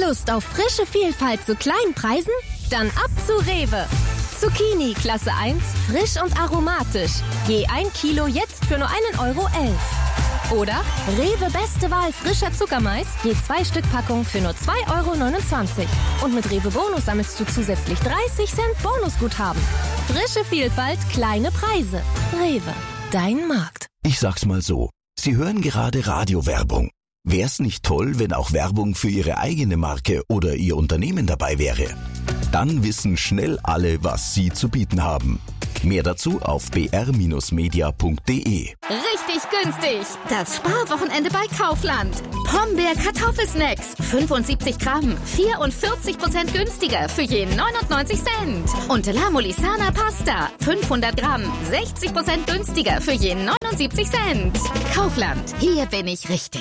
Lust auf frische Vielfalt zu kleinen Preisen? Dann ab zu Rewe. Zucchini Klasse 1, frisch und aromatisch. Je 1 Kilo jetzt für nur 1,11 €. Oder Rewe Beste Wahl frischer Zuckermais, je 2 Stück Packung für nur 2,29 €. Und mit Rewe Bonus sammelst du zusätzlich 30 Cent Bonusguthaben. Frische Vielfalt, kleine Preise. Rewe, dein Markt. Ich sag's mal so, Sie hören gerade Radiowerbung. Wär's nicht toll, wenn auch Werbung für Ihre eigene Marke oder Ihr Unternehmen dabei wäre? Dann wissen schnell alle, was Sie zu bieten haben. Mehr dazu auf br-media.de. Richtig günstig! Das Sparwochenende bei Kaufland. Pombeer Kartoffelsnacks, 75 Gramm, 44% günstiger für je 99 Cent. Und La Molisana Pasta, 500 Gramm, 60% günstiger für je 79 Cent. Kaufland, hier bin ich richtig.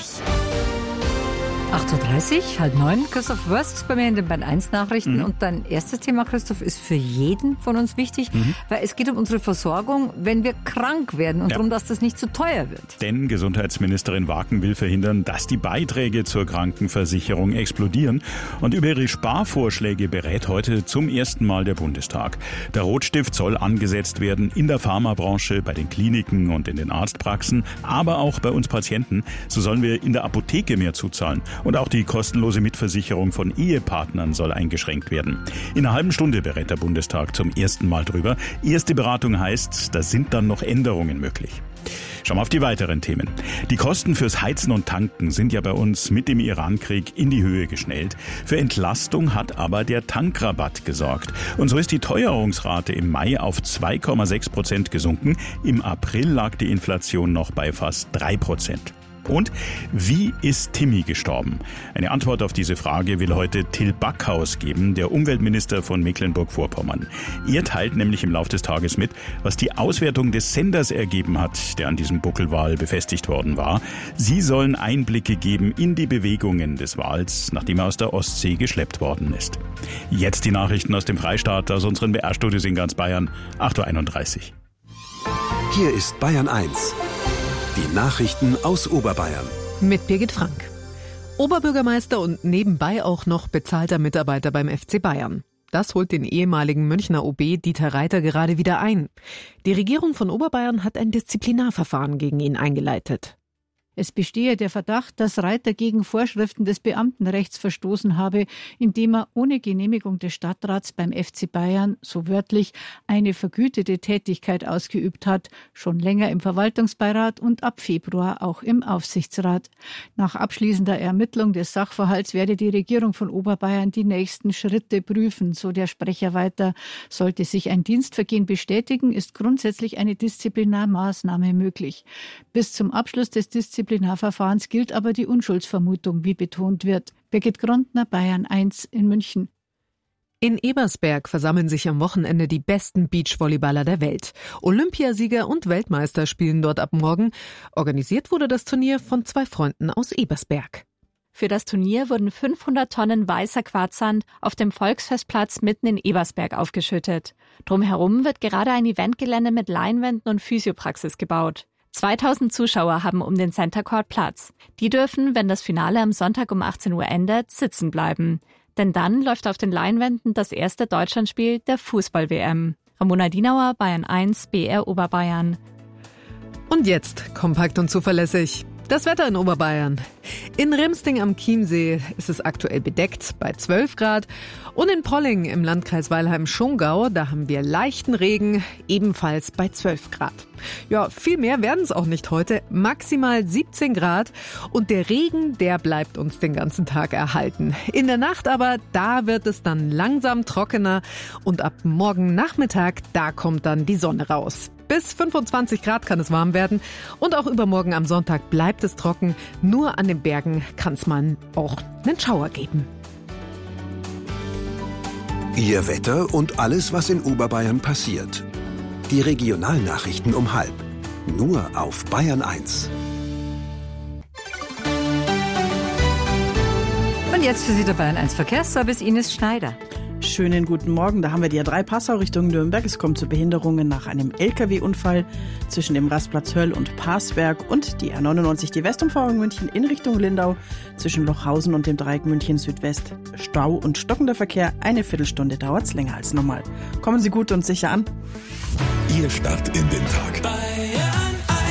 8:30 Uhr, 8:30. Christoph Wörst ist bei mir in den Band 1 Nachrichten. Und dein erstes Thema, Christoph, ist für jeden von uns wichtig, weil es geht um unsere Versorgung, wenn wir krank werden und darum, dass das nicht zu teuer wird. Denn Gesundheitsministerin Waken will verhindern, dass die Beiträge zur Krankenversicherung explodieren. Und über ihre Sparvorschläge berät heute zum ersten Mal der Bundestag. Der Rotstift soll angesetzt werden in der Pharmabranche, bei den Kliniken und in den Arztpraxen, aber auch bei uns Patienten. So sollen wir in der Apotheke mehr zuzahlen. Und auch die kostenlose Mitversicherung von Ehepartnern soll eingeschränkt werden. In einer halben Stunde berät der Bundestag zum ersten Mal drüber. Erste Beratung heißt, da sind dann noch Änderungen möglich. Schauen wir auf die weiteren Themen. Die Kosten fürs Heizen und Tanken sind ja bei uns mit dem Irankrieg in die Höhe geschnellt. Für Entlastung hat aber der Tankrabatt gesorgt. Und so ist die Teuerungsrate im Mai auf 2,6% gesunken. Im April lag die Inflation noch bei fast 3%. Und wie ist Timmy gestorben? Eine Antwort auf diese Frage will heute Till Backhaus geben, der Umweltminister von Mecklenburg-Vorpommern. Er teilt nämlich im Laufe des Tages mit, was die Auswertung des Senders ergeben hat, der an diesem Buckelwal befestigt worden war. Sie sollen Einblicke geben in die Bewegungen des Wals, nachdem er aus der Ostsee geschleppt worden ist. Jetzt die Nachrichten aus dem Freistaat, aus unseren BR-Studios in ganz Bayern, 8:31 Uhr. Hier ist Bayern 1. Die Nachrichten aus Oberbayern. Mit Birgit Frank. Oberbürgermeister und nebenbei auch noch bezahlter Mitarbeiter beim FC Bayern. Das holt den ehemaligen Münchner OB Dieter Reiter gerade wieder ein. Die Regierung von Oberbayern hat ein Disziplinarverfahren gegen ihn eingeleitet. Es bestehe der Verdacht, dass Reiter gegen Vorschriften des Beamtenrechts verstoßen habe, indem er ohne Genehmigung des Stadtrats beim FC Bayern, so wörtlich, eine vergütete Tätigkeit ausgeübt hat, schon länger im Verwaltungsbeirat und ab Februar auch im Aufsichtsrat. Nach abschließender Ermittlung des Sachverhalts werde die Regierung von Oberbayern die nächsten Schritte prüfen, so der Sprecher weiter. Sollte sich ein Dienstvergehen bestätigen, ist grundsätzlich eine Disziplinarmaßnahme möglich. Bis zum Abschluss des Disziplinarverfahrens gilt aber die Unschuldsvermutung, wie betont wird. Birgit Grundner, Bayern 1 in München. In Ebersberg versammeln sich am Wochenende die besten Beachvolleyballer der Welt. Olympiasieger und Weltmeister spielen dort ab morgen. Organisiert wurde das Turnier von 2 Freunden aus Ebersberg. Für das Turnier wurden 500 Tonnen weißer Quarzsand auf dem Volksfestplatz mitten in Ebersberg aufgeschüttet. Drumherum wird gerade ein Eventgelände mit Leinwänden und Physiopraxis gebaut. 2000 Zuschauer haben um den Center Court Platz. Die dürfen, wenn das Finale am Sonntag um 18 Uhr endet, sitzen bleiben. Denn dann läuft auf den Leinwänden das erste Deutschlandspiel der Fußball-WM. Ramona Dienauer, Bayern 1, BR Oberbayern. Und jetzt kompakt und zuverlässig. Das Wetter in Oberbayern. In Rimsting am Chiemsee ist es aktuell bedeckt bei 12 Grad. Und in Polling im Landkreis Weilheim-Schongau, da haben wir leichten Regen, ebenfalls bei 12 Grad. Ja, viel mehr werden es auch nicht heute. Maximal 17 Grad. Und der Regen, der bleibt uns den ganzen Tag erhalten. In der Nacht aber, da wird es dann langsam trockener. Und ab morgen Nachmittag, da kommt dann die Sonne raus. Bis 25 Grad kann es warm werden. Und auch übermorgen am Sonntag bleibt es trocken. Nur an den Bergen kann es mal auch einen Schauer geben. Ihr Wetter und alles, was in Oberbayern passiert. Die Regionalnachrichten um 12:30. Nur auf Bayern 1. Und jetzt für Sie der Bayern 1 Verkehrsservice Ines Schneider. Schönen guten Morgen. Da haben wir die A3 Passau Richtung Nürnberg. Es kommt zu Behinderungen nach einem LKW-Unfall zwischen dem Rastplatz Höll und Parsberg und die A99, die Westumfahrung München in Richtung Lindau zwischen Lochhausen und dem Dreieck München Südwest. Stau und stockender Verkehr. Eine Viertelstunde dauert es länger als normal. Kommen Sie gut und sicher an. Ihr Start in den Tag. Bayern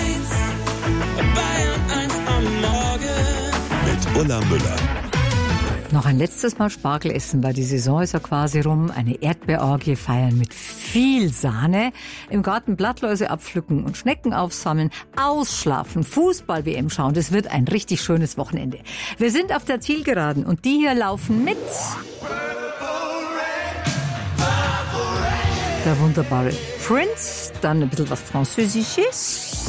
1 am Morgen. Mit Ulla Müller. Noch ein letztes Mal Spargel essen, weil die Saison ist ja quasi rum. Eine Erdbeerorgie feiern mit viel Sahne. Im Garten Blattläuse abpflücken und Schnecken aufsammeln. Ausschlafen, Fußball-WM schauen. Das wird ein richtig schönes Wochenende. Wir sind auf der Zielgeraden und die hier laufen mit. Der wunderbare Prince, dann ein bisschen was Französisches.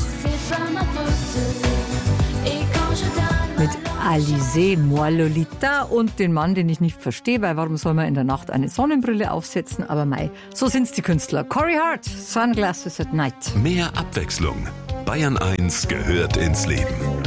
Mit Alizé, Moi Lolita und den Mann, den ich nicht verstehe, weil warum soll man in der Nacht eine Sonnenbrille aufsetzen? Aber mei, so sind's die Künstler. Corey Hart, Sunglasses at Night. Mehr Abwechslung. Bayern 1 gehört ins Leben.